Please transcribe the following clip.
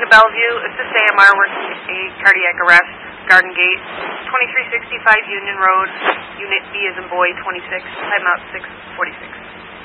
Bellevue, assist AMR working a cardiac arrest, Garden Gate, 2365 Union Road, Unit B as in boy, 26, timeout 6:46.